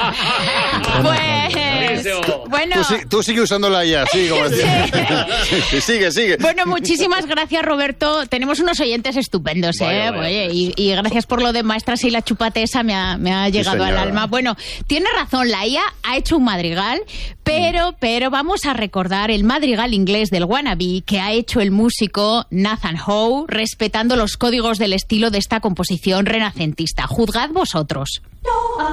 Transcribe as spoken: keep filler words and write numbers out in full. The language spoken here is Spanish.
Pues, bueno... Tú, tú sigue usando la I A, sí, como decía. Sí. Sigue, sigue. Bueno, muchísimas gracias, Roberto. Tenemos unos oyentes estupendos, vaya, ¿eh? vaya. Oye, y, y gracias por lo de maestras y la chupatesa, me ha, me ha llegado sí, al alma. Bueno, tiene razón, la I A ha hecho un madrigal, pero, pero vamos a recordar el madrigal inglés del Wannabe que ha hecho el músico Nathan Howe, respetando los códigos del estilo de esta composición renacentista. Juzgad vosotros.